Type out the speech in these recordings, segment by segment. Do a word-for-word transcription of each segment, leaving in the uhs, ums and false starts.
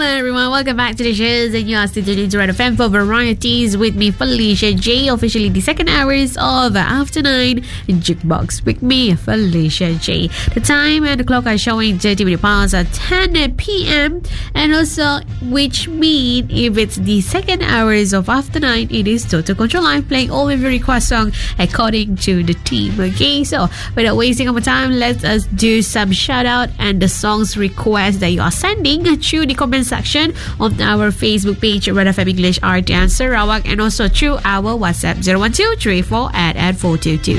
Hello everyone, welcome back to the shows, and you are still tuned to Red F M for varieties with me, Felicia J. Officially the second hours of After Nine Jukebox with me, Felicia J. The time and the clock are showing thirty minutes past at ten p.m. and also which means if it's the second hours of After Nine, it is Total Control Live playing all of your request song according to the team. Okay, so without wasting our time, let us do some shout out and the songs request that you are sending through the comment section on our Facebook page Red F M English R T and Sarawak, and also through our WhatsApp zero one two three four at at four two two.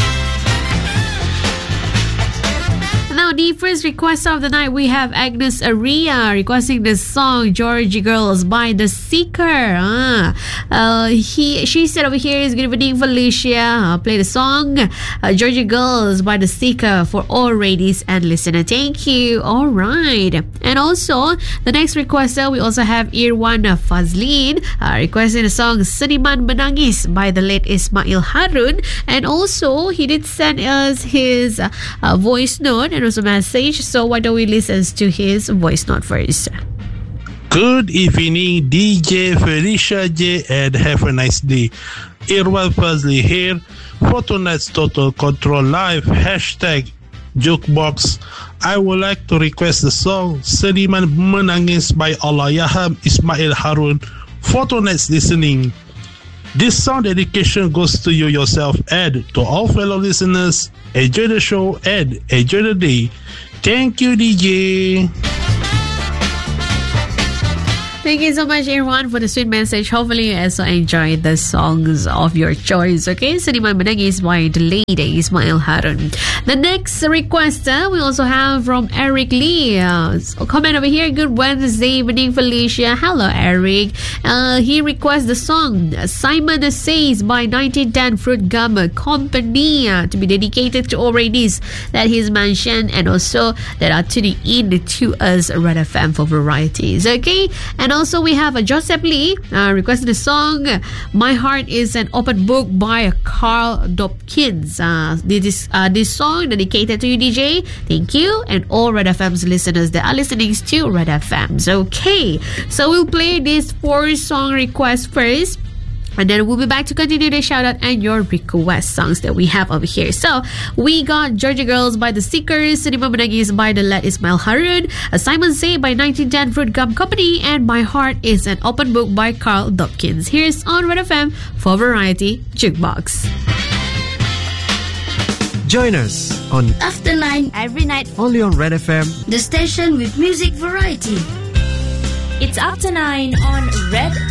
Now, the first request of the night, we have Agnes Aria requesting the song Georgie Girls by The Seeker. Ah, uh, he, she said over here is good evening, Felicia. Uh, play the song uh, Georgie Girls by The Seeker for all ladies and listeners. Thank you. All right. And also, the next requester, we also have Irwan Fazlin uh, requesting the song Seniman Menangis by the late Ismail Harun. And also, he did send us his uh, uh, voice note and also message, so why don't we listen to his voice note first. Good evening, D J Felicia J, and have a nice day. Irwan Fazli here for tonight's Total Control Live hashtag Jukebox. I would like to request the song Seniman Menangis by Allahyarham Ismail Harun for tonight's listening. This song dedication goes to you yourself and to all fellow listeners. Enjoy the show and enjoy the day. Thank you, D J. Thank you so much, everyone, for the sweet message. Hopefully, you also enjoyed the songs of your choice. Okay, Seniman Menangis by the lady Ismail Harun. The next requester we also have from Eric Lee. Uh, so comment over here. Good Wednesday evening, Felicia. Hello, Eric. Uh, he requests the song Simon Says by nineteen ten Fruit Gum Company uh, to be dedicated to all ladies that he's mentioned and also that are tuning in to us Red F M for varieties. Okay, and And also we have a Joseph Lee uh, requesting the song My Heart is an Open Book by Carl Dopkins. Uh, this is uh, this song dedicated to you, D J. Thank you, and all Red F M's listeners that are listening to Red F M's. Okay, so we'll play this four song request first, and then we'll be back to continue the shout out and your request songs that we have over here. So we got Georgia Girls by The Seekers, Seniman Menangis by the late Ismail Harun, a Simon Say by nineteen ten Fruit Gum Company, and My Heart is an Open Book by Carl Dopkins. Here's on Red F M for Variety Jukebox. Join us on After Nine every night only on Red F M, the station with music variety. It's After Nine on Red